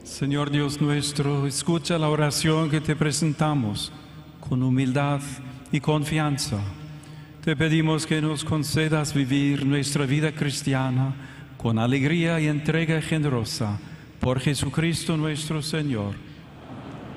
Señor Dios nuestro, escucha la oración que te presentamos con humildad y confianza. Te pedimos que nos concedas vivir nuestra vida cristiana con alegría y entrega generosa por Jesucristo nuestro Señor.